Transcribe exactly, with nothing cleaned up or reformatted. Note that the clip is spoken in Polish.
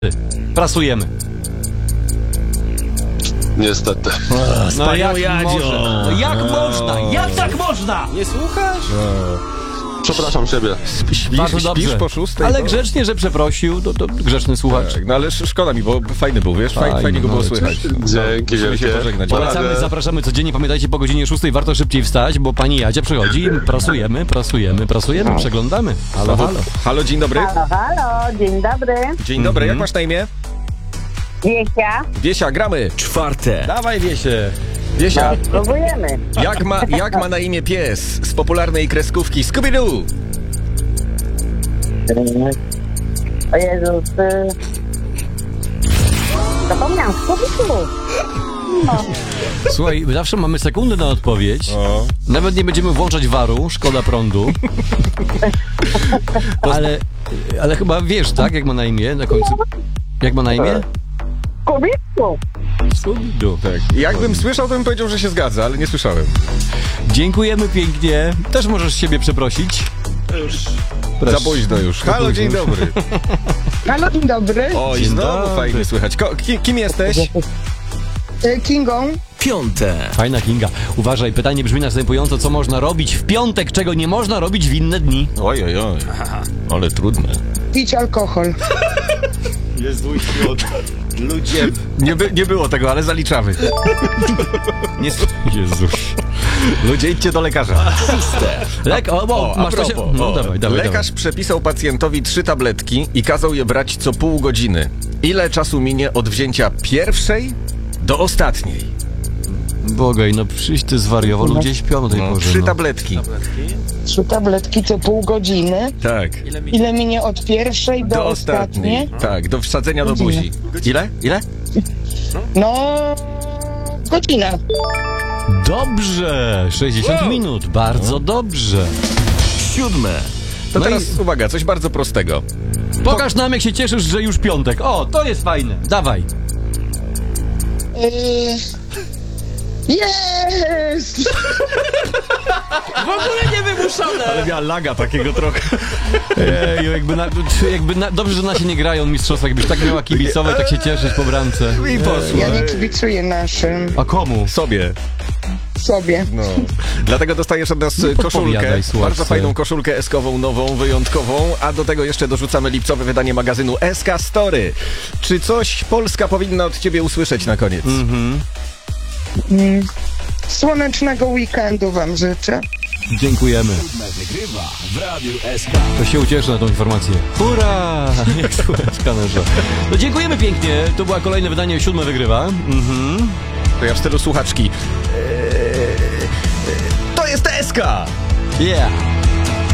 Prasujemy. Niestety. O, no jak Jadzio. można? No jak można? Jak tak można? Nie słuchasz? Przepraszam siebie. Śpisz, Bardzo śpisz dobrze. po szóstej? Ale to... grzecznie, że przeprosił, to, to grzeczny słuchacz. Tak, no ale sz- szkoda mi, bo fajny był, wiesz? Fajnie, Fajny, fajnie go no, było ale słychać. Dzięki Musimy się wielkie. pożegnać. Polecamy, zapraszamy codziennie. Pamiętajcie, po godzinie szóstej warto szybciej wstać, bo pani Jadzia przychodzi, prasujemy, prasujemy, prasujemy, przeglądamy. Halo, halo. Halo, dzień dobry. Halo, halo, dzień dobry. Dzień dobry, jak masz na imię? Wiesia, Wiesia, gramy. Czwarte. Dawaj, Wiesie. Wiesia, próbujemy. jak ma, jak ma na imię pies z popularnej kreskówki Scooby-Doo? O Jezus. y, Zapomniałam, skupiku. No, Słuchaj, zawsze mamy sekundę na odpowiedź. O. Nawet nie będziemy włączać waru, szkoda prądu. Ale, ale chyba wiesz, tak? Jak ma na imię na końcu? Jak ma na imię? skupiku. Scooby-Doo. Tak. Jakbym słyszał, to bym powiedział, że się zgadza, ale nie słyszałem. Dziękujemy pięknie. Też możesz siebie przeprosić. Za późno już. Halo, dzień dobry. Halo, dzień dobry. O, i Dzień znowu dobry. fajnie słychać. Ko- ki- kim jesteś? E, Kingą. Piąte. Fajna Kinga. Uważaj, pytanie brzmi następująco. Co można robić w piątek, czego nie można robić w inne dni? Oj, oj, oj. Ale trudne. Pić alkohol. Jest mój świat. Ludzie. Nie, by, nie było tego, ale zaliczamy. Nie... Jezus. Ludzie, idźcie do lekarza. Lek, o, o, O, a masz to się... propos, No o, dawaj, dawaj, lekarz dawaj. przepisał pacjentowi trzy tabletki i kazał je brać co pół godziny. Ile czasu minie od wzięcia pierwszej do ostatniej? Bogaj, no przyjść ty zwariował, ludzie śpią o tej No, porze. trzy no. tabletki. Trzy tabletki co pół godziny. Tak. Ile minie od pierwszej do, Do ostatniej. ostatniej? Tak, do wsadzenia do Godzinę. buzi. Ile? Ile? No, godzina. Dobrze! sześćdziesiąt Wow. minut, bardzo dobrze. Siódme. To No teraz i- uwaga, coś bardzo prostego. Pokaż nam, jak się cieszysz, że już piątek. O, to jest fajne. Dawaj. Yy... Jest! W ogóle niewymuszone. Ale miała laga takiego trochę. Ej, jakby, na, jakby na, dobrze, że nasi nie grają mistrzostwa. Jakbyś tak miała kibicować, tak się cieszyć po bramce. I poszło. Ja nie kibicuję naszym A komu? Sobie. sobie. No. Dlatego dostajesz od nas Nie koszulkę. podpowiadaj, słuchawce. Bardzo fajną koszulkę eskową, nową, wyjątkową. A do tego jeszcze dorzucamy lipcowe wydanie magazynu S K Story. Czy coś Polska powinna od ciebie usłyszeć na koniec? Mhm. Mm. Słonecznego weekendu wam życzę. Dziękujemy. Wygrywa w Radiu S K. To się ucieszy na tą informację. Hurra! Jak słychać kamerze. No dziękujemy pięknie. To była kolejne wydanie, siódme wygrywa. Mhm. To ja w stylu słuchaczki. Eee, to jest S K! Yeah!